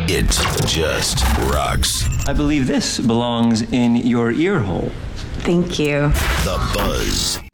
It just rocks. I believe this belongs in your ear hole. Thank you. The Buzz